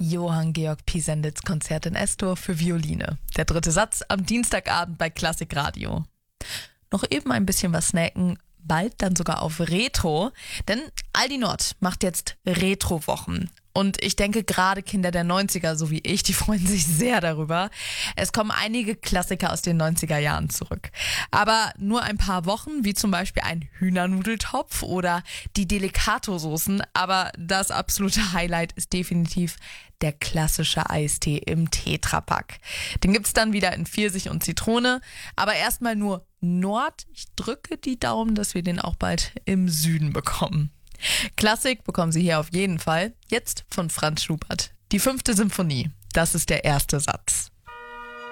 Johann Georg Pisenditz Konzert in S-Dur für Violine. Der 3. Satz am Dienstagabend bei Klassikradio. Noch eben ein bisschen was snacken, bald dann sogar auf Retro, denn Aldi Nord macht jetzt Retro-Wochen. Und ich denke, gerade Kinder der 90er, so wie ich, die freuen sich sehr darüber. Es kommen einige Klassiker aus den 90er Jahren zurück. Aber nur ein paar Wochen, wie zum Beispiel ein Hühnernudeltopf oder die Delicato-Soßen. Aber das absolute Highlight ist definitiv der klassische Eistee im Tetrapack. Den gibt's dann wieder in Pfirsich und Zitrone. Aber erstmal nur Nord. Ich drücke die Daumen, dass wir den auch bald im Süden bekommen. Klassik bekommen Sie hier auf jeden Fall. Jetzt von Franz Schubert. Die 5. Symphonie. Das ist der erste Satz.